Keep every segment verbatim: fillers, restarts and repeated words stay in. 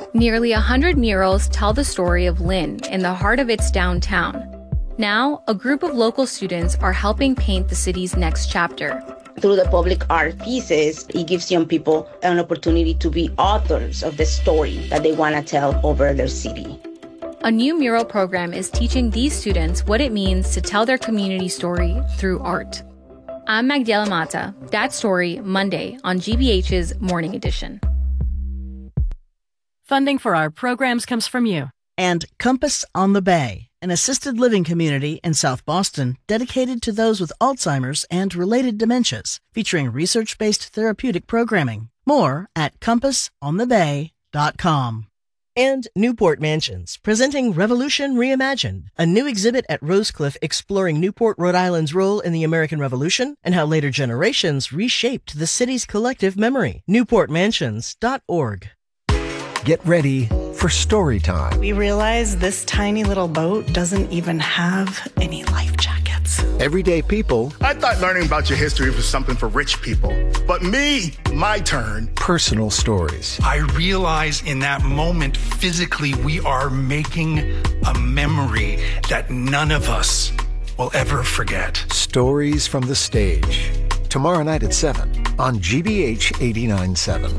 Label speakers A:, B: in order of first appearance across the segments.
A: Nearly one hundred murals tell the story of Lynn in the heart of its downtown. Now, a group of local students are helping paint the city's next chapter.
B: Through the public art pieces, it gives young people an opportunity to be authors of the story that they want to tell over their city.
A: A new mural program is teaching these students what it means to tell their community story through art. I'm Magdiela Mata. That Story, Monday on G B H's Morning Edition.
C: Funding for our programs comes from you.
D: And Compass on the Bay, an assisted living community in South Boston dedicated to those with Alzheimer's and related dementias, featuring research-based therapeutic programming. More at compass on the bay dot com. And Newport Mansions, presenting Revolution Reimagined, a new exhibit at Rosecliff exploring Newport, Rhode Island's role in the American Revolution and how later generations reshaped the city's collective memory. newport mansions dot org.
E: Get ready for story time.
F: We realize this tiny little boat doesn't even have any life jackets.
E: Everyday people.
G: I thought learning about your history was something for rich people. But me, my turn.
E: Personal stories.
H: I realize in that moment, physically, we are making a memory that none of us will ever forget.
E: Stories from the stage. Tomorrow night at seven on G B H eighty-nine point seven.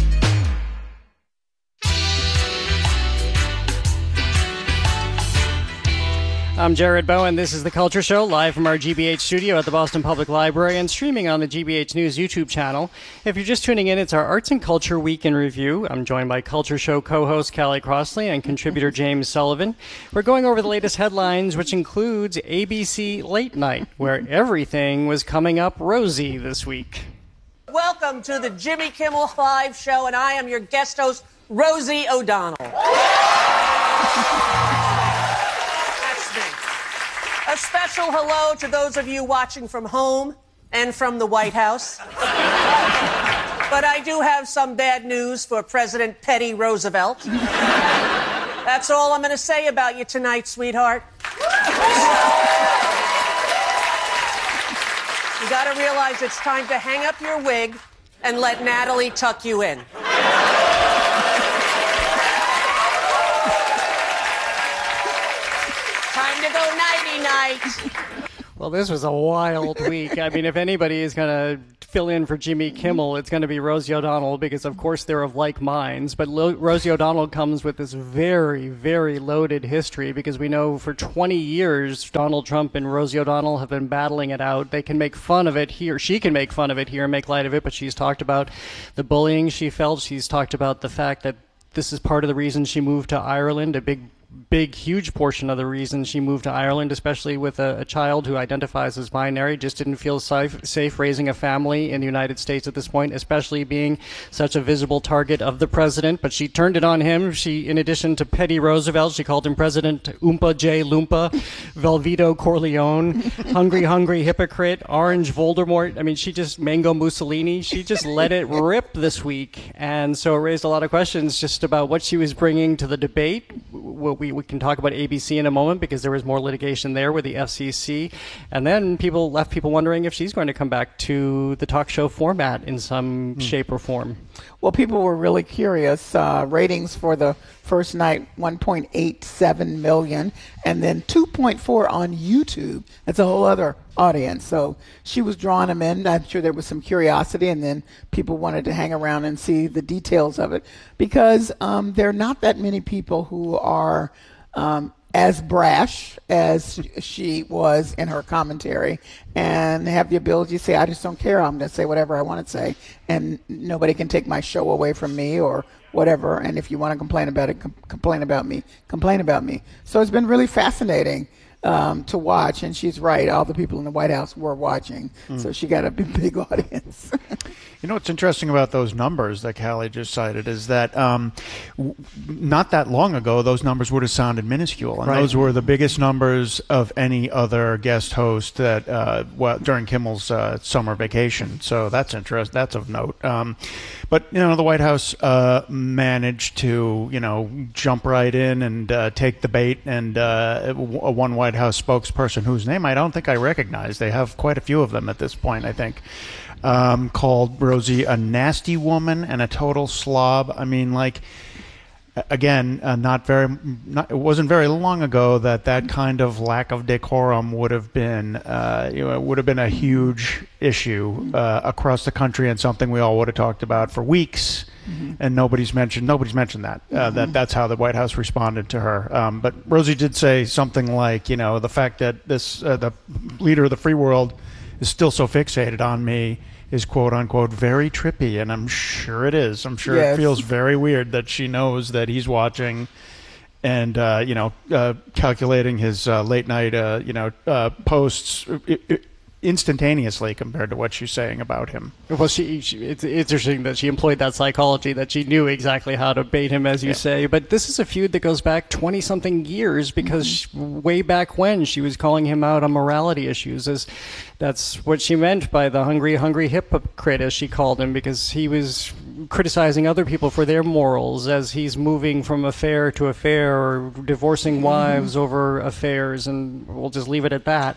I: I'm Jared Bowen. This is The Culture Show, live from our G B H studio at the Boston Public Library and streaming on the G B H News YouTube channel. If you're just tuning in, it's our Arts and Culture Week in Review. I'm joined by Culture Show co-host Callie Crossley and contributor James Sullivan. We're going over the latest headlines, which includes A B C Late Night, where everything was coming up rosy this week.
J: Welcome to the Jimmy Kimmel Live show, and I am your guest host, Rosie O'Donnell. A special hello to those of you watching from home and from the White House. But I do have some bad news for President Petty Roosevelt. That's all I'm going to say about you tonight, sweetheart. You got to realize it's time to hang up your wig and let Natalie tuck you in. Time to go nighty-night.
I: Well, this was a wild week. I mean, if anybody is going to fill in for Jimmy Kimmel, it's going to be Rosie O'Donnell because, of course, they're of like minds. But Lo- Rosie O'Donnell comes with this very, very loaded history because we know for twenty years Donald Trump and Rosie O'Donnell have been battling it out. They can make fun of it here. She can make fun of it here and make light of it, but she's talked about the bullying she felt. She's talked about the fact that this is part of the reason she moved to Ireland, a big big, huge portion of the reason she moved to Ireland, especially with a, a child who identifies as binary, just didn't feel safe, safe raising a family in the United States at this point, especially being such a visible target of the president. But she turned it on him. She, in addition to Petty Roosevelt, she called him President Oompa J. Loompa, Velveto Corleone, Hungry Hungry Hypocrite, Orange Voldemort. I mean, she just, Mango Mussolini, she just let it rip this week. And so it raised a lot of questions just about what she was bringing to the debate. We, we can talk about A B C in a moment because there was more litigation there with the F C C. And then people left people wondering if she's going to come back to the talk show format in some mm. shape or form.
K: Well, people were really curious. Uh, ratings for the first night, one point eight seven million, and then two point four on YouTube. That's a whole other audience. So she was drawing them in. I'm sure there was some curiosity, and then people wanted to hang around and see the details of it because um, there are not that many people who are um, as brash as she was in her commentary and have the ability to say, I just don't care. I'm going to say whatever I want to say, and nobody can take my show away from me or whatever. And if you want to complain about it, com- complain about me, complain about me. So it's been really fascinating um, to watch. And she's right. All the people in the White House were watching. Mm. So she got a big, big audience.
L: You know what's interesting about those numbers that Callie just cited is that um, w- not that long ago, those numbers would have sounded minuscule. And right. those were the biggest numbers of any other guest host that uh, well, during Kimmel's uh, summer vacation. So that's interest. That's of note. Um, but, you know, the White House uh, managed to, you know, jump right in and uh, take the bait. And uh, one White House spokesperson whose name I don't think I recognize. They have quite a few of them at this point, I think. Um, called Rosie a nasty woman and a total slob. I mean, like, again, uh, not very, not, it wasn't very long ago that that kind of lack of decorum would have been, uh, you know, would have been a huge issue uh, across the country and something we all would have talked about for weeks. Mm-hmm. And nobody's mentioned nobody's mentioned that uh, mm-hmm. that that's how the White House responded to her. Um, but Rosie did say something like, you know, the fact that this uh, the leader of the free world is still so fixated on me is quote unquote very trippy, and I'm sure it is. I'm sure yes. it feels very weird that she knows that he's watching, and uh, you know, uh, calculating his uh, late night uh, you know uh, posts It, it, instantaneously compared to what she's saying about him.
I: Well, she, she it's, it's interesting that she employed that psychology, that she knew exactly how to bait him, as you yeah. say. But this is a feud that goes back twenty-something years, because mm-hmm. she, way back when she was calling him out on morality issues. As that's what she meant by the hungry, hungry hypocrite, as she called him, because he was criticizing other people for their morals as he's moving from affair to affair, or divorcing mm-hmm. wives over affairs, and we'll just leave it at that.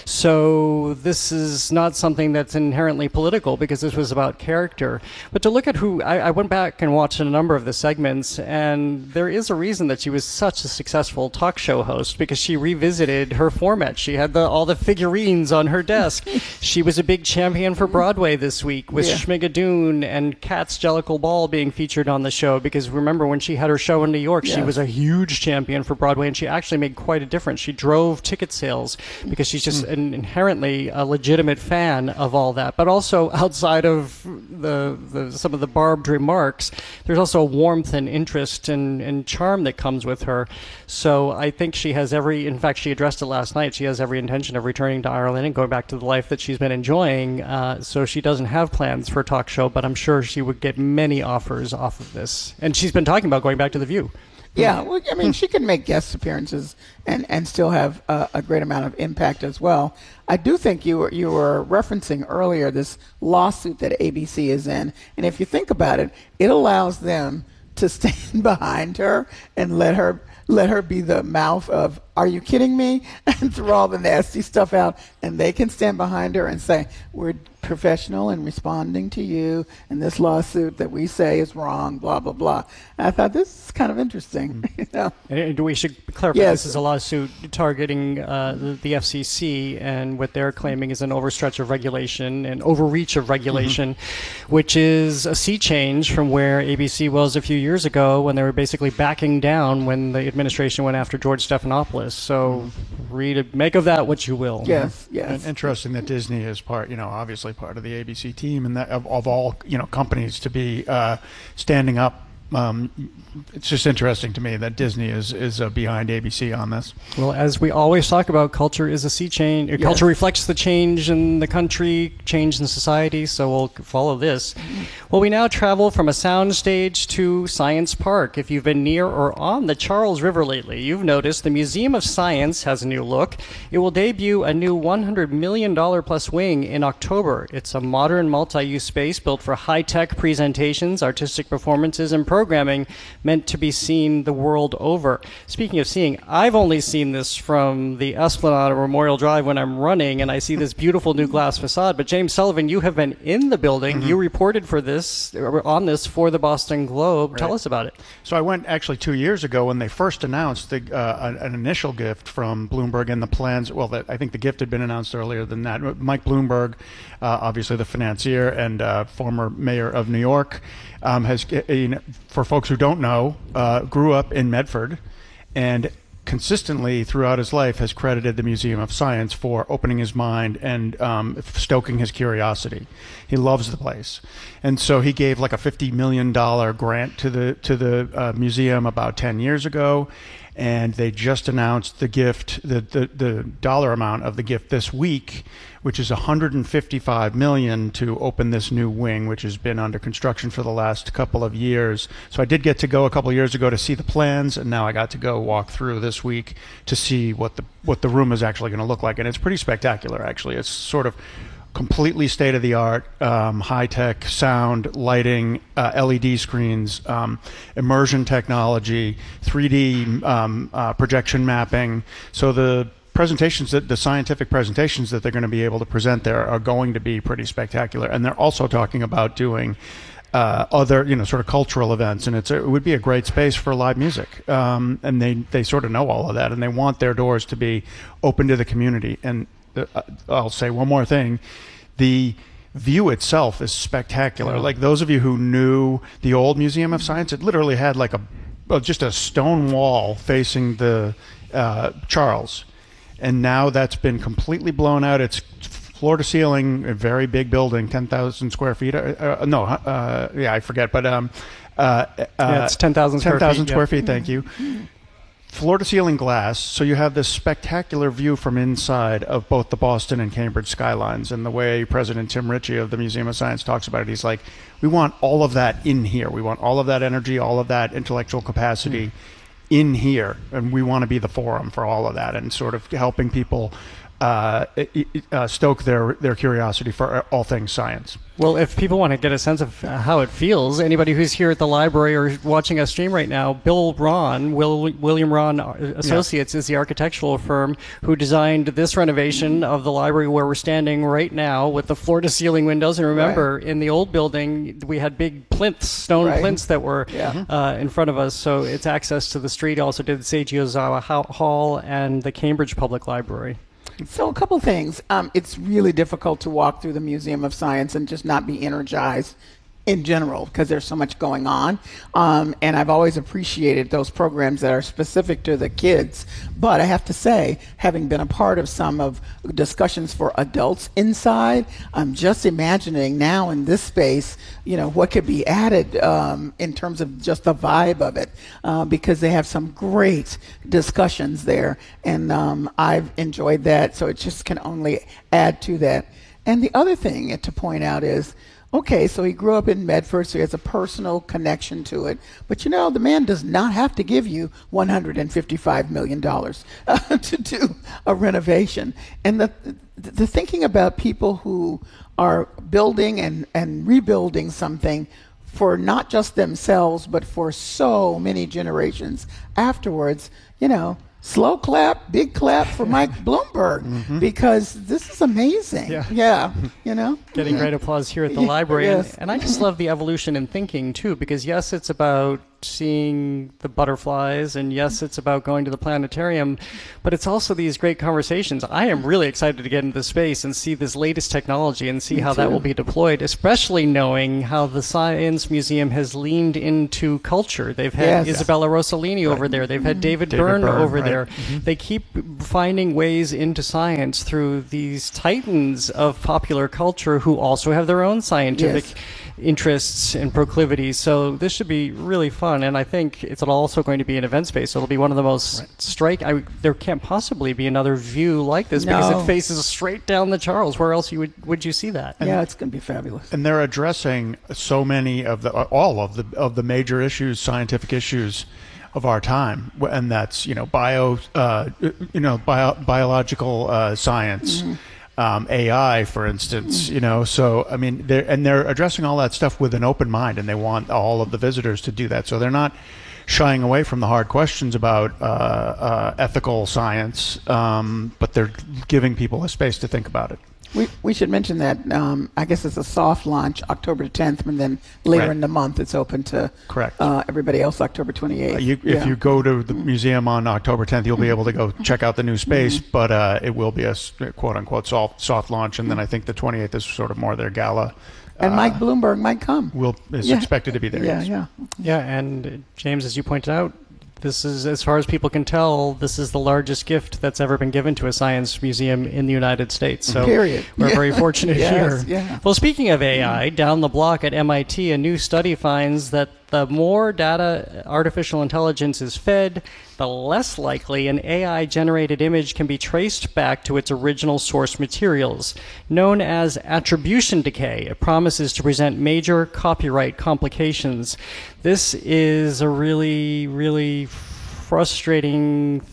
I: So this is not something that's inherently political, because this was about character. But to look at who, I, I went back and watched a number of the segments, and there is a reason that she was such a successful talk show host, because she revisited her format. She had the, all the figurines on her desk. She was a big champion for Broadway this week, with yeah. Schmigadoon and Kat's Jellicle Ball being featured on the show, because remember when she had her show in New York, yes. she was a huge champion for Broadway, and she actually made quite a difference. She drove ticket sales because she's just mm. an inherently a legitimate fan of all that. But also outside of the, the some of the barbed remarks, there's also a warmth and interest and, and charm that comes with her. So I think she has every, in fact, she addressed it last night, she has every intention of returning to Ireland and going back to the life that she's been enjoying. Uh, so she doesn't have plans for a talk show, but I'm sure she would get many offers off of this. And she's been talking about going back to The View.
K: Yeah, well, I mean, she can make guest appearances and, and still have uh, a great amount of impact as well. I do think you were, you were referencing earlier this lawsuit that A B C is in. And if you think about it, it allows them to stand behind her and let her let her be the mouth of, are you kidding me? And throw all the nasty stuff out. And they can stand behind her and say, we're professional in responding to you and this lawsuit that we say is wrong, blah, blah, blah. And I thought this is kind of interesting.
I: Mm-hmm.
K: you know?
I: And we should clarify,
K: yes.
I: this is a lawsuit targeting uh, the, the F C C, and what they're claiming is an overstretch of regulation and overreach of regulation, mm-hmm. which is a sea change from where A B C was a few years ago, when they were basically backing down when the administration went after George Stephanopoulos. So read, make of that what you will.
K: Yes, yes.
L: And interesting that Disney is part, you know, obviously part of the A B C team, and that of, of all, you know, companies to be uh, standing up. Um, it's just interesting to me that Disney is is uh, behind A B C on this.
I: Well, as we always talk about, culture is a sea change. Yes. Culture reflects the change in the country, change in society, so we'll follow this. Mm-hmm. Well, we now travel from a soundstage to Science Park. If you've been near or on the Charles River lately, you've noticed the Museum of Science has a new look. It will debut a new one hundred million dollars plus wing in October. It's a modern multi-use space built for high-tech presentations, artistic performances, and programs. Programming meant to be seen the world over. Speaking of seeing, I've only seen this from the Esplanade or Memorial Drive when I'm running, and I see this beautiful new glass facade. But James Sullivan, you have been in the building. Mm-hmm. You reported for this, on this for the Boston Globe. Right. Tell us about it.
L: So I went actually two years ago when they first announced the, uh, an initial gift from Bloomberg and the plans. Well, the, I think the gift had been announced earlier than that. Mike Bloomberg, uh, obviously the financier and uh, former mayor of New York, Um, has, you know, for folks who don't know, uh, grew up in Medford, and consistently throughout his life has credited the Museum of Science for opening his mind and um, stoking his curiosity. He loves the place, and so he gave like a fifty million dollars grant to the to the uh, museum about ten years ago, and they just announced the gift, the, the, the dollar amount of the gift this week, which is one hundred fifty-five million dollars to open this new wing, which has been under construction for the last couple of years. So I did get to go a couple of years ago to see the plans, and now I got to go walk through this week to see what the what the room is actually going to look like. And it's pretty spectacular, actually. It's sort of completely state-of-the-art, um, high-tech sound, lighting, uh, L E D screens, um, immersion technology, three D um, uh, projection mapping. So the presentations, that the scientific presentations that they're going to be able to present there are going to be pretty spectacular. And they're also talking about doing uh, other, you know, sort of cultural events, and it's a, it would be a great space for live music. Um, and they they sort of know all of that, and they want their doors to be open to the community. And uh, I'll say one more thing: the view itself is spectacular. Like those of you who knew the old Museum of Science, it literally had like a well, just a stone wall facing the uh, Charles, and now that's been completely blown out. It's floor to ceiling, a very big building, ten thousand square feet. Uh, uh, no, uh, yeah, I forget, but um, uh, uh,
I: yeah, it's ten thousand square feet.
L: ten thousand square
I: yeah.
L: feet. Thank you. Floor to ceiling glass, so you have this spectacular view from inside of both the Boston and Cambridge skylines. And the way President Tim Ritchie of the Museum of Science talks about it, he's like, we want all of that in here. We want all of that energy, all of that intellectual capacity mm. in here. And we want to be the forum for all of that and sort of helping people uh, uh, stoke their, their curiosity for all things science.
I: Well, if people want to get a sense of how it feels, anybody who's here at the library or watching us stream right now, Bill Rahn, Will, William Rahn Associates, yeah. is the architectural firm who designed this renovation of the library where we're standing right now with the floor-to-ceiling windows. And remember, right. in the old building, we had big plinths, stone right. plinths that were yeah. uh, in front of us, so it's access to the street. Also did the Seiji Ozawa Hall and the Cambridge Public Library.
K: So a couple things. Um, it's really difficult to walk through the Museum of Science and just not be energized in general because there's so much going on. Um, and I've always appreciated those programs that are specific to the kids. But I have to say, having been a part of some of discussions for adults inside, I'm just imagining now in this space, you know, what could be added um, in terms of just the vibe of it, uh, because they have some great discussions there. And um, I've enjoyed that, so it just can only add to that. And the other thing to point out is, okay, so he grew up in Medford, so he has a personal connection to it. But, you know, the man does not have to give you one hundred fifty-five million dollars uh, to do a renovation. And the, the thinking about people who are building and, and rebuilding something for not just themselves, but for so many generations afterwards, you know, slow clap, big clap for Mike Bloomberg, mm-hmm. because this is amazing. Yeah, yeah you know?
I: Getting great applause here at the library. Yes. And, and I just love the evolution in thinking, too, because, yes, it's about seeing the butterflies, and, yes, it's about going to the planetarium, but it's also these great conversations. I am really excited to get into space and see this latest technology and see Me how too. that will be deployed, especially knowing how the Science Museum has leaned into culture. They've had yes. Isabella Rossellini right. over there. They've had David, David Byrne, Byrne over right. there. Mm-hmm. They keep finding ways into science through these titans of popular culture who also have their own scientific yes. interests and proclivities. So this should be really fun, and I think it's also going to be an event space. So it'll be one of the most right. strike. I, there can't possibly be another view like this no. because it faces straight down the Charles. Where else you would would you see that?
K: And, yeah, it's going to be fabulous.
L: And they're addressing so many of the all of the of the major issues, scientific issues of our time, and that's you know bio, uh, you know bio, biological uh, science, mm-hmm. um, A I, for instance. Mm-hmm. You know, so I mean, they're and they're addressing all that stuff with an open mind, and they want all of the visitors to do that. So they're not shying away from the hard questions about uh, uh, ethical science, um, but they're giving people a space to think about it.
K: We we should mention that um, I guess it's a soft launch October tenth, and then later right. in the month it's open to
L: correct
K: uh, everybody else October twenty-eighth. Uh,
L: you,
K: yeah.
L: If you go to the museum on October tenth, you'll be able to go check out the new space, mm-hmm. but uh, it will be a quote unquote soft soft launch, and then I think the twenty-eighth is sort of more their gala.
K: And uh, Mike Bloomberg might come.
L: Will is
K: yeah.
L: expected to be there.
K: Yeah,
L: yes.
K: yeah,
I: yeah. And James, as you pointed out, this is, as far as people can tell, this is the largest gift that's ever been given to a science museum in the United States. So
K: Period.
I: we're
K: yeah.
I: very fortunate
K: yes,
I: here.
K: Yeah.
I: Well, speaking of A I, down the block at M I T, a new study finds that the more data artificial intelligence is fed, the less likely an A I-generated image can be traced back to its original source materials. Known as attribution decay, it promises to present major copyright complications. This is a really, really frustrating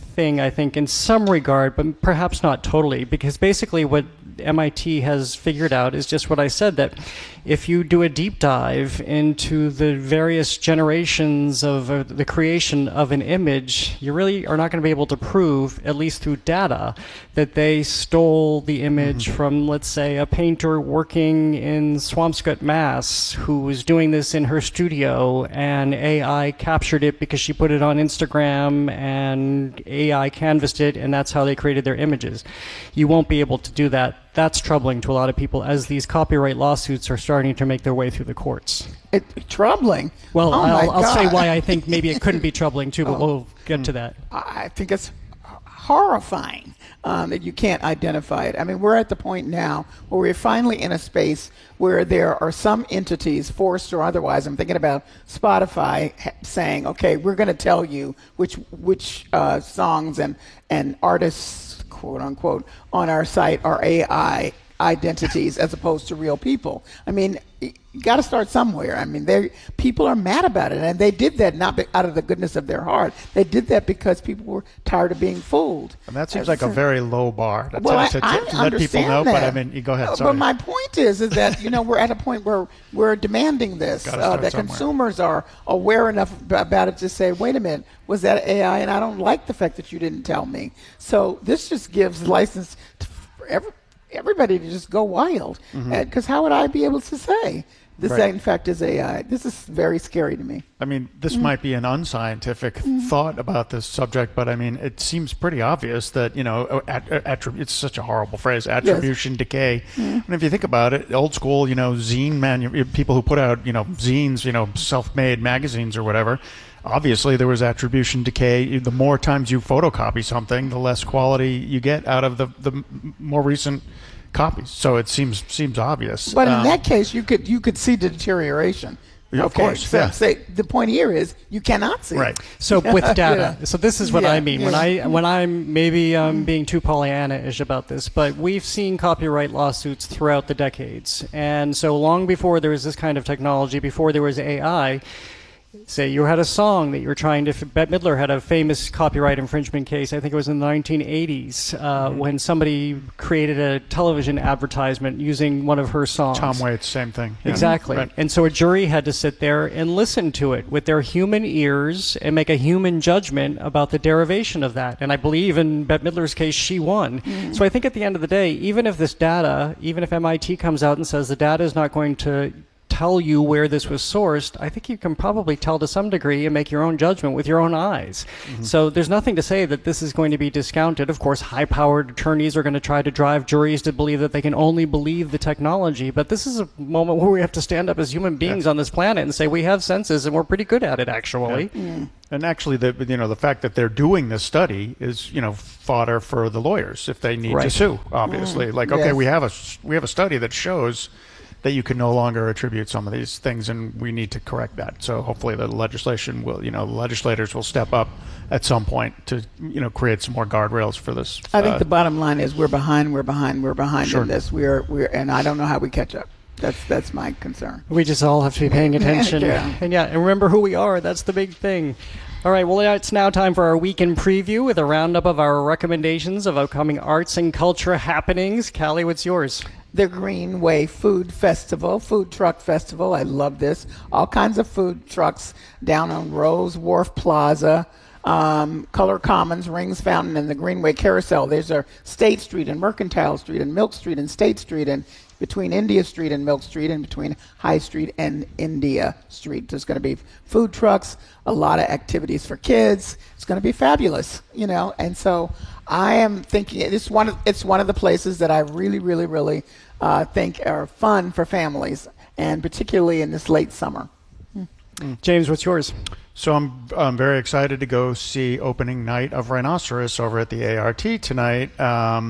I: thing, I think, in some regard, but perhaps not totally, because basically what M I T has figured out is just what I said, that if you do a deep dive into the various generations of uh, the creation of an image, you really are not going to be able to prove, at least through data, that they stole the image mm-hmm. from, let's say, a painter working in Swampscott, Mass, who was doing this in her studio, and A I captured it because she put it on Instagram, and A I canvassed it, and that's how they created their images. You won't be able to do that. That's troubling to a lot of people as these copyright lawsuits are starting to make their way through the courts.
K: It, troubling?
I: Well,
K: oh
I: I'll, I'll say
K: God.
I: why I think maybe it couldn't be troubling too, but oh. we'll get to that.
K: I think it's horrifying um, that you can't identify it. I mean, we're at the point now where we're finally in a space where there are some entities, forced or otherwise. I'm thinking about Spotify saying, okay, we're going to tell you which which uh, songs and, and artists, quote unquote, on our site are A I identities as opposed to real people. I mean, you got to start somewhere. I mean, they people are mad about it, and they did that not be, out of the goodness of their heart. They did that because people were tired of being fooled.
L: And that seems like a very low bar to,
K: well,
L: to, to,
K: I,
L: to
K: I
L: let people know.
K: That.
L: But I mean, you go ahead. Sorry.
K: But my point is, is that you know we're at a point where we're demanding this. Uh, that somewhere. Consumers are aware enough about it to say, "Wait a minute, was that A I?" And I don't like the fact that you didn't tell me. So this just gives license to every. everybody to just go wild. Because mm-hmm. uh, how would I be able to say this, right. in fact, is A I? This is very scary to me.
L: I mean, this
K: mm-hmm. might
L: be an unscientific mm-hmm. thought about this subject, but I mean, it seems pretty obvious that, you know, att- attrib- it's such a horrible phrase, attribution yes. decay. Mm-hmm. And if you think about it, old school, you know, zine manu- people who put out, you know, zines, you know, self-made magazines or whatever, obviously there was attribution decay. The more times you photocopy something, the less quality you get out of the, the more recent copies. So it seems seems obvious.
K: But
L: um,
K: in that case, you could you could see the deterioration.
L: Of
K: okay.
L: course.
K: So,
L: yeah.
K: say, the point here is you cannot see.
I: Right. So with data. yeah. So this is what
K: yeah.
I: I mean.
K: Yeah.
I: When I when I'm maybe um, being too Pollyanna-ish about this, but we've seen copyright lawsuits throughout the decades. And so long before there was this kind of technology, before there was A I, say you had a song that you were trying to, Bette Midler had a famous copyright infringement case, I think it was in the nineteen eighties, uh, mm-hmm. when somebody created a television advertisement using one of her songs.
L: Tom Waits, same thing.
I: Yeah. Exactly. Right. And so a jury had to sit there and listen to it with their human ears and make a human judgment about the derivation of that. And I believe in Bette Midler's case, she won. Mm-hmm. So I think at the end of the day, even if this data, even if M I T comes out and says the data is not going to tell you where this was sourced, I think you can probably tell to some degree and make your own judgment with your own eyes. Mm-hmm. So there's nothing to say that this is going to be discounted. Of course, high-powered attorneys are going to try to drive juries to believe that they can only believe the technology, but this is a moment where we have to stand up as human beings yeah. on this planet and say we have senses and we're pretty good at it, actually.
L: Yeah. Mm. And actually, the you know the fact that they're doing this study is you know fodder for the lawyers if they need
I: right.
L: to sue. Obviously, mm. like okay,
K: yes.
L: we have a we have a study that shows that you can no longer attribute some of these things, and we need to correct that. So hopefully the legislation will, you know, legislators will step up at some point to, you know, create some more guardrails for this.
K: I think
L: uh,
K: the bottom line is we're behind, we're behind, we're behind
L: sure.
K: in this. We're, we're, and I don't know how we catch up. That's that's my concern.
I: We just all have to be paying attention.
K: yeah.
I: And yeah, and remember who we are. That's the big thing. All right, well, it's now time for our weekend preview with a roundup of our recommendations of upcoming arts and culture happenings. Callie, what's yours?
K: The Greenway Food Festival, Food Truck Festival. I love this. All kinds of food trucks down on Rose Wharf Plaza, um, Color Commons, Rings Fountain, and the Greenway Carousel. There's a State Street and Mercantile Street and Milk Street and State Street and between India Street and Milk Street and between High Street and India Street. There's going to be food trucks, a lot of activities for kids. It's going to be fabulous, you know. And so I am thinking it's one of, it's one of the places that I really, really, really uh, think are fun for families, and particularly in this late summer.
I: Mm. James, what's yours?
L: So I'm I'm very excited to go see opening night of Rhinoceros over at the A R T tonight. Um,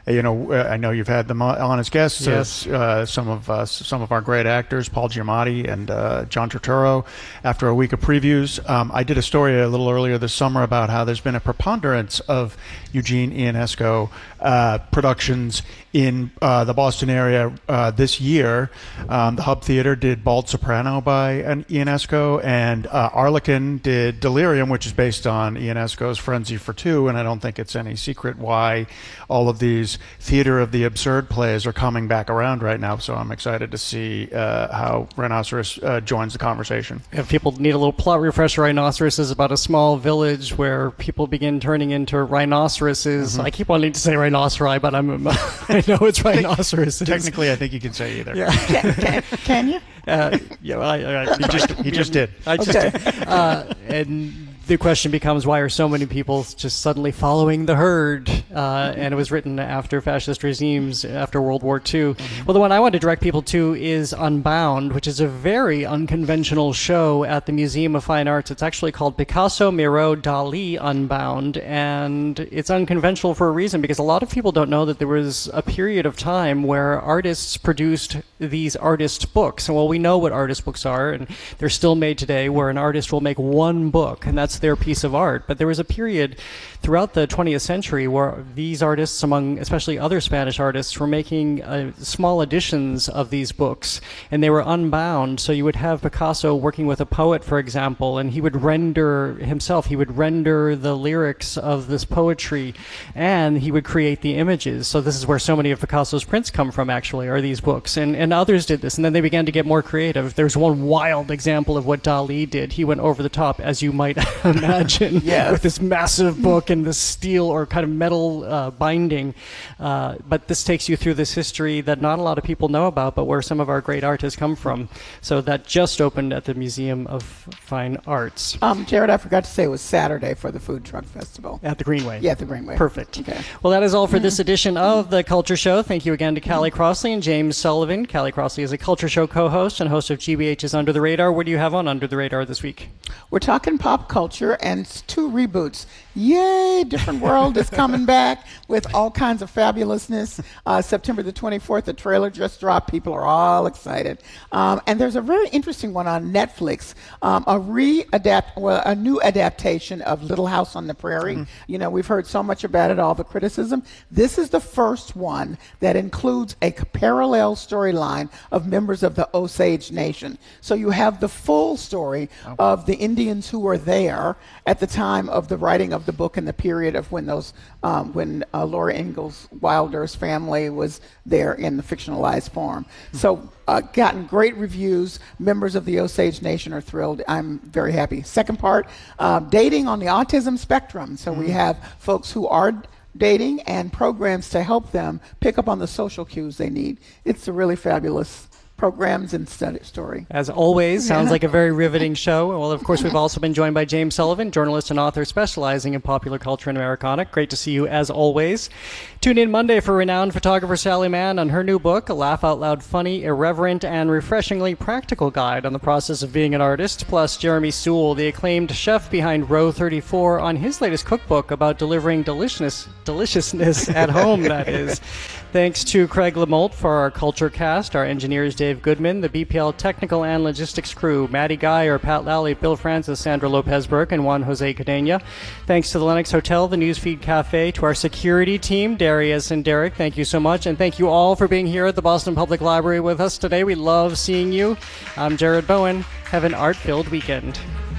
L: you know, I know you've had them on as guests.
I: Yes.
L: Uh, some of uh, some of our great actors, Paul Giamatti and uh, John Turturro. After a week of previews, um, I did a story a little earlier this summer about how there's been a preponderance of Eugene Ionesco uh, productions in uh, the Boston area uh, this year. Um, the Hub Theater did Bald Soprano by an Ionesco, and uh, Arlequin did Delirium, which is based on Ionesco's Frenzy for Two, and I don't think it's any secret why all of these theater of the absurd plays are coming back around right now, so I'm excited to see uh, how Rhinoceros uh, joins the conversation.
I: If people need a little plot refresher, Rhinoceros is about a small village where people begin turning into rhinoceroses. Mm-hmm. I keep wanting to say rhinoceri, but I'm, I know it's rhinoceroses.
L: Technically, I think you can say either.
I: Yeah.
K: Can, can, can you?
I: Uh, yeah, I, I,
L: he, just, he just did.
I: I just
K: okay.
I: did. Uh, and the question becomes, why are so many people just suddenly following the herd? Uh, and it was written after fascist regimes, after World War Two. Mm-hmm. Well, the one I want to direct people to is Unbound, which is a very unconventional show at the Museum of Fine Arts. It's actually called Picasso, Miro, Dali Unbound. And it's unconventional for a reason, because a lot of people don't know that there was a period of time where artists produced these artist books. And well, we know what artist books are, and they're still made today, where an artist will make one book, and that's their piece of art. But there was a period throughout the twentieth century where these artists, among especially other Spanish artists, were making uh, small editions of these books, and they were unbound. So you would have Picasso working with a poet, for example, and he would render himself, he would render the lyrics of this poetry, and he would create the images. So this is where so many of Picasso's prints come from, actually, are these books. And, and others did this, and then they began to get more creative. There's one wild example of what Dali did. He went over the top, as you might imagine,
K: yes.
I: with this massive book and this steel or kind of metal uh, binding. Uh, but this takes you through this history that not a lot of people know about, but where some of our great artists come from. So that just opened at the Museum of Fine Arts.
K: Um, Jared, I forgot to say it was Saturday for the Food Truck Festival.
I: At the Greenway.
K: Yeah, at the Greenway.
I: Perfect.
K: Okay.
I: Well, that is all for this edition of The Culture Show. Thank you again to Callie Crossley and James Sullivan. Callie Crossley is a Culture Show co-host and host of G B H's Under the Radar. What do you have on Under the Radar this week?
K: We're talking pop culture and two reboots. Yay! Different World is coming back with all kinds of fabulousness. Uh, September the twenty-fourth, the trailer just dropped. People are all excited. Um, and there's a very interesting one on Netflix, um, a re-adapt, well, a new adaptation of Little House on the Prairie. Mm-hmm. You know, we've heard so much about it, all the criticism. This is the first one that includes a parallel storyline of members of the Osage Nation. So you have the full story oh. of the Indians who were there at the time of the writing of the book and the period of when those um, when uh, Laura Ingalls Wilder's family was there in the fictionalized form. Mm-hmm. So uh, gotten great reviews. Members of the Osage Nation are thrilled. I'm very happy. Second part, uh, dating on the autism spectrum. So mm-hmm. we have folks who are dating and programs to help them pick up on the social cues they need. It's a really fabulous programs and study story.
I: As always, sounds like a very riveting show. Well, of course, we've also been joined by James Sullivan, journalist and author specializing in popular culture and Americana. Great to see you, as always. Tune in Monday for renowned photographer Sally Mann on her new book, a laugh-out-loud, funny, irreverent, and refreshingly practical guide on the process of being an artist. Plus, Jeremy Sewell, the acclaimed chef behind Row thirty-four, on his latest cookbook about delivering deliciousness, deliciousness at home, that is. Thanks to Craig Lamolt for our Culture Cast, our engineers Dave Goodman, the B P L technical and logistics crew, Maddie Geyer, Pat Lally, Bill Francis, Sandra Lopez-Burke, and Juan Jose Cadena. Thanks to the Lennox Hotel, the Newsfeed Cafe, to our security team, Darius and Derek. Thank you so much, and thank you all for being here at the Boston Public Library with us today. We love seeing you. I'm Jared Bowen. Have an art-filled weekend.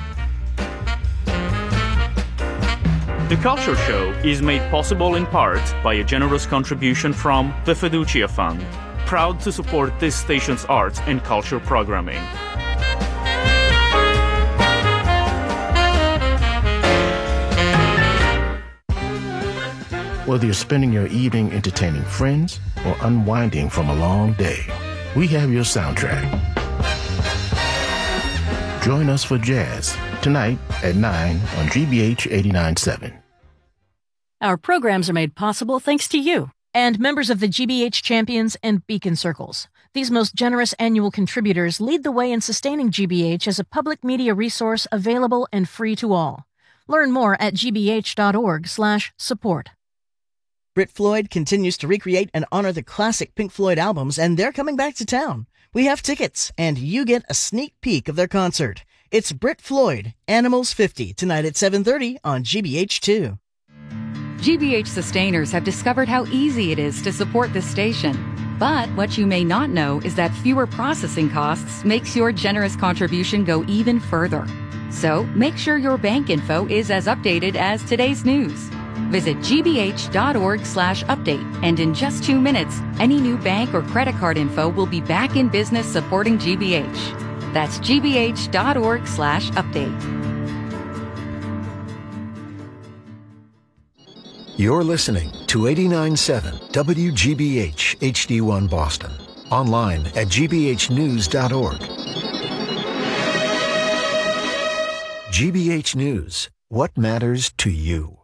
M: The Culture Show is made possible in part by a generous contribution from the Fiducia Fund, proud to support this station's arts and culture programming.
N: Whether you're spending your evening entertaining friends or unwinding from a long day, we have your soundtrack. Join us for jazz tonight at nine on G B H eighty-nine point seven.
C: Our programs are made possible thanks to you
D: and members of the G B H Champions and Beacon Circles. These most generous annual contributors lead the way in sustaining G B H as a public media resource available and free to all. Learn more at g b h dot org slash support. Brit Floyd continues to recreate and honor the classic Pink Floyd albums, and they're coming back to town. We have tickets, and you get a sneak peek of their concert. It's Brit Floyd, Animals fifty, tonight at seven thirty on G B H two.
O: G B H sustainers have discovered how easy it is to support this station. But what you may not know is that fewer processing costs makes your generous contribution go even further. So make sure your bank info is as updated as today's news. Visit gbh.org slash update, and in just two minutes, any new bank or credit card info will be back in business supporting G B H. That's gbh.org slash update.
E: You're listening to eighty-nine point seven W G B H H D one Boston. Online at g b h news dot org. G B H News. What matters to you?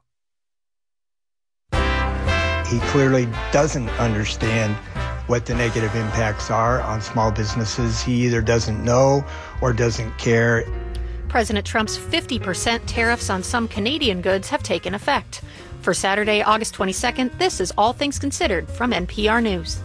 P: He clearly doesn't understand what the negative impacts are on small businesses. He either doesn't know or doesn't care.
Q: President Trump's fifty percent tariffs on some Canadian goods have taken effect. For Saturday, August twenty-second, this is All Things Considered from N P R News.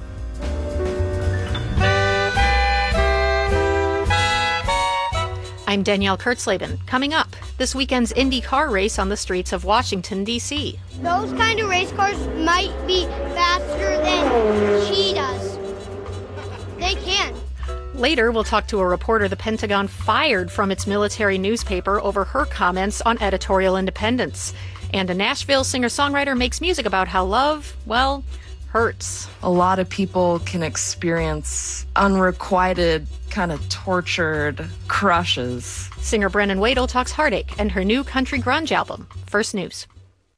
Q: I'm Danielle Kurtzleben. Coming up, this weekend's Indy car race on the streets of Washington, D C
R: Those kind of race cars might be faster than cheetahs. They can.
Q: Later, we'll talk to a reporter the Pentagon fired from its military newspaper over her comments on editorial independence. And a Nashville singer-songwriter makes music about how love, well, hurts.
S: A lot of people can experience unrequited, kind of tortured crushes.
Q: Singer Brennan Wadle talks heartache and her new country grunge album. First News.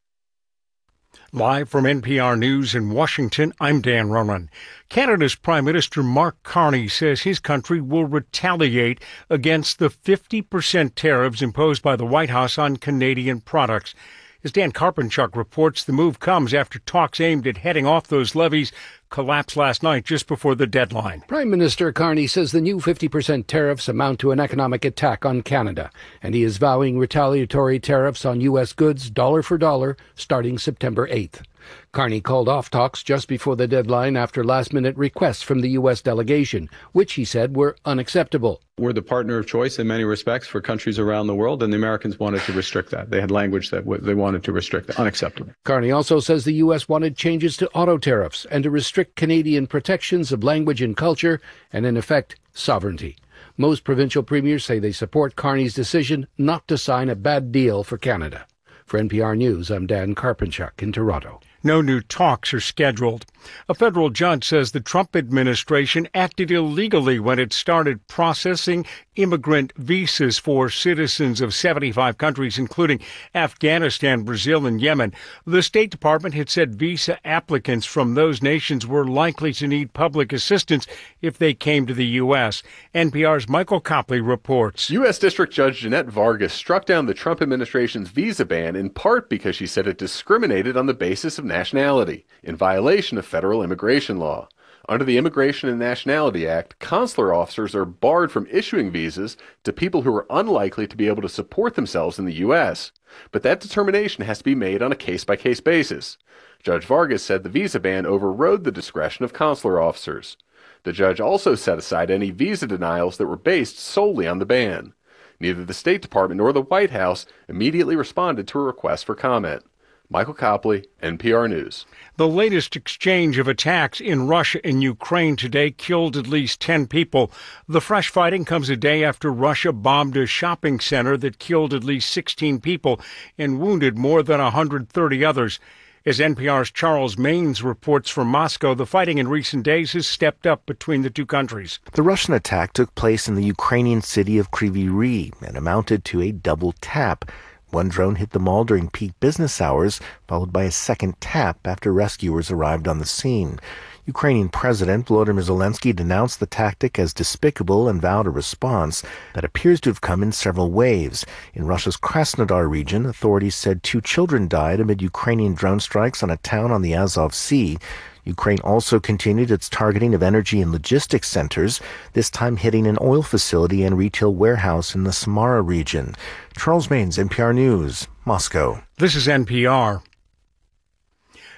T: Live from N P R News in Washington, I'm Dan Ronan. Canada's Prime Minister Mark Carney says his country will retaliate against the fifty percent tariffs imposed by the White House on Canadian products. As Dan Karpenchuk reports, the move comes after talks aimed at heading off those levies collapsed last night just before the deadline.
U: Prime Minister Carney says the new fifty percent tariffs amount to an economic attack on Canada, and he is vowing retaliatory tariffs on U S goods dollar for dollar starting September eighth. Carney called off talks just before the deadline after last-minute requests from the U S delegation, which he said were unacceptable.
V: We're the partner of choice in many respects for countries around the world, and the Americans wanted to restrict that. They had language that w- they wanted to restrict that. Unacceptable.
U: Carney also says the U S wanted changes to auto tariffs and to restrict Canadian protections of language and culture and, in effect, sovereignty. Most provincial premiers say they support Carney's decision not to sign a bad deal for Canada. For N P R News, I'm Dan Karpenchuk in Toronto.
T: No new talks are scheduled. A federal judge says the Trump administration acted illegally when it started processing immigrant visas for citizens of seventy-five countries, including Afghanistan, Brazil, and Yemen. The State Department had said visa applicants from those nations were likely to need public assistance if they came to the U S. N P R's Michael Copley reports.
W: U S. District Judge Jeanette Vargas struck down the Trump administration's visa ban in part because she said it discriminated on the basis of nationality, in violation of federal immigration law. Under the Immigration and Nationality Act, consular officers are barred from issuing visas to people who are unlikely to be able to support themselves in the U S. But that determination has to be made on a case-by-case basis. Judge Vargas said the visa ban overrode the discretion of consular officers. The judge also set aside any visa denials that were based solely on the ban. Neither the State Department nor the White House immediately responded to a request for comment. Michael Copley, N P R News.
T: The latest exchange of attacks in Russia and Ukraine today killed at least ten people. The fresh fighting comes a day after Russia bombed a shopping center that killed at least sixteen people and wounded more than one hundred thirty others. As N P R's Charles Maines reports from Moscow, the fighting in recent days has stepped up between the two countries.
X: The Russian attack took place in the Ukrainian city of Kryvyi Rih and amounted to a double tap. One drone hit the mall during peak business hours, followed by a second tap after rescuers arrived on the scene. Ukrainian President Volodymyr Zelensky denounced the tactic as despicable and vowed a response that appears to have come in several waves. In Russia's Krasnodar region, authorities said two children died amid Ukrainian drone strikes on a town on the Azov Sea. Ukraine also continued its targeting of energy and logistics centers, this time hitting an oil facility and retail warehouse in the Samara region. Charles Maines, N P R News, Moscow.
T: This is N P R.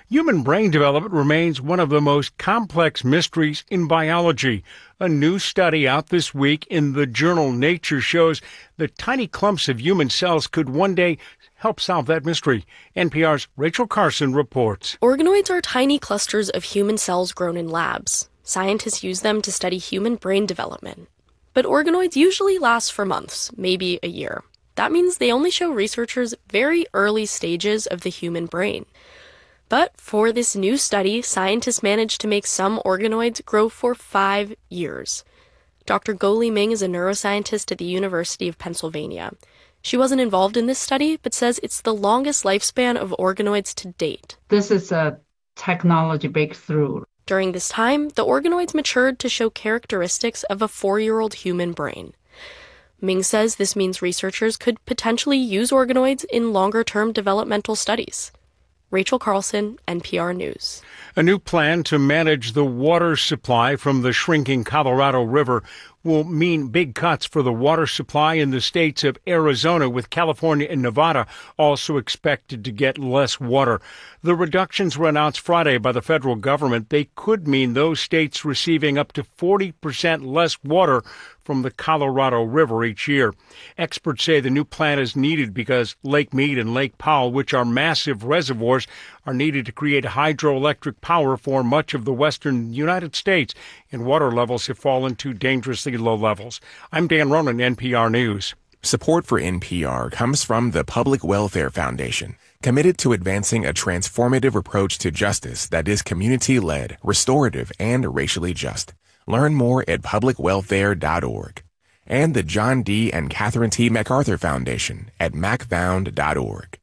T: Human brain development remains one of the most complex mysteries in biology. A new study out this week in the journal Nature shows that tiny clumps of human cells could one day help solve that mystery. N P R's Rachel Carson reports.
A: Organoids are tiny clusters of human cells grown in labs. Scientists use them to study human brain development. But organoids usually last for months, maybe a year. That means they only show researchers very early stages of the human brain. But for this new study, scientists managed to make some organoids grow for five years. Doctor Guoli Ming is a neuroscientist at the University of Pennsylvania. She wasn't involved in this study, but says it's the longest lifespan of organoids to date.
B: This is a technology breakthrough.
A: During this time, the organoids matured to show characteristics of a four-year-old human brain. Ming says this means researchers could potentially use organoids in longer-term developmental studies. Rachel Carlson, N P R News.
T: A new plan to manage the water supply from the shrinking Colorado River will mean big cuts for the water supply in the states of Arizona, with California and Nevada also expected to get less water. The reductions were announced Friday by the federal government. They could mean those states receiving up to forty percent less water from the Colorado River each year. Experts say the new plan is needed because Lake Mead and Lake Powell, which are massive reservoirs, are needed to create hydroelectric power for much of the western United States, and water levels have fallen to dangerously low levels. I'm Dan Ronan, N P R News.
F: Support for N P R comes from the Public Welfare Foundation, committed to advancing a transformative approach to justice that is community-led, restorative, and racially just. Learn more at public welfare dot org. And the John D. and Catherine T. MacArthur Foundation at mac found dot org.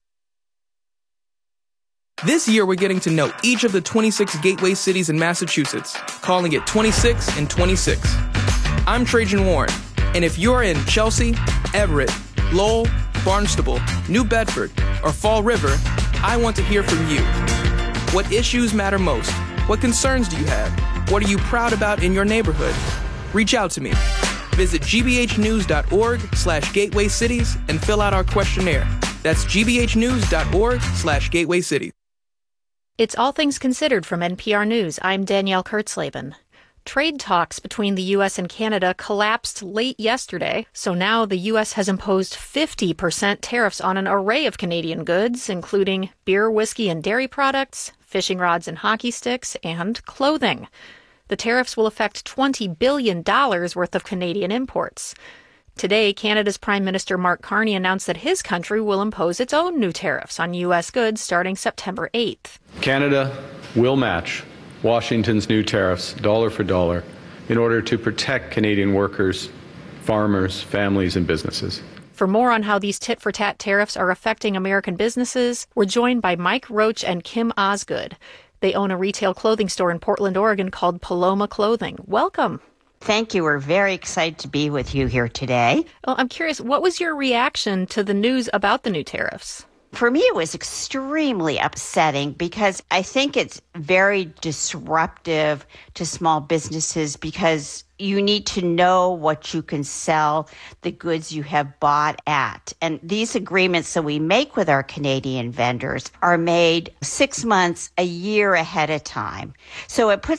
G: This year, we're getting to know each of the twenty-six gateway cities in Massachusetts, calling it twenty-six and twenty-six. I'm Trajan Warren, and if you're in Chelsea, Everett, Lowell, Barnstable, New Bedford, or Fall River, I want to hear from you. What issues matter most? What concerns do you have? What are you proud about in your neighborhood? Reach out to me. Visit g b h news dot org slash gateway cities and fill out our questionnaire. That's g b h news dot org slash gateway cities.
Q: It's All Things Considered from N P R News. I'm Danielle Kurtzleben. Trade talks between the U S and Canada collapsed late yesterday, so now the U S has imposed fifty percent tariffs on an array of Canadian goods, including beer, whiskey, and dairy products, fishing rods and hockey sticks, and clothing. The tariffs will affect twenty billion dollars worth of Canadian imports. Today, Canada's Prime Minister Mark Carney announced that his country will impose its own new tariffs on U S goods starting September eighth.
V: Canada will match Washington's new tariffs dollar for dollar in order to protect Canadian workers, farmers, families, and businesses.
Q: For more on how these tit-for-tat tariffs are affecting American businesses, we're joined by Mike Roach and Kim Osgood. They own a retail clothing store in Portland, Oregon called Paloma Clothing. Welcome.
Y: Thank you. We're very excited to be with you here today.
Q: Well, I'm curious, what was your reaction to the news about the new tariffs?
Y: For me, it was extremely upsetting because I think it's very disruptive to small businesses because you need to know what you can sell the goods you have bought at. And these agreements that we make with our Canadian vendors are made six months, a year ahead of time. So it puts